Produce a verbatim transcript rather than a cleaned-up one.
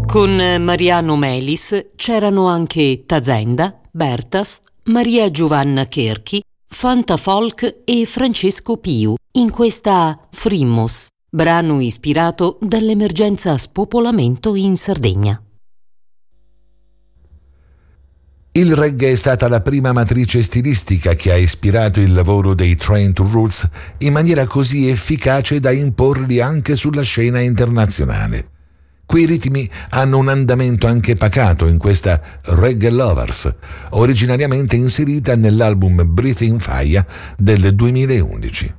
Con Mariano Melis c'erano anche Tazenda, Bertas, Maria Giovanna Cherchi, Fanta Folk e Francesco Piu in questa Frimmos, brano ispirato dall'emergenza spopolamento in Sardegna. Il reggae è stata la prima matrice stilistica che ha ispirato il lavoro dei Train to Roots in maniera così efficace da imporli anche sulla scena internazionale. Quei ritmi hanno un andamento anche pacato in questa Reggae Lovers, originariamente inserita nell'album Breathing Fire del duemilaundici.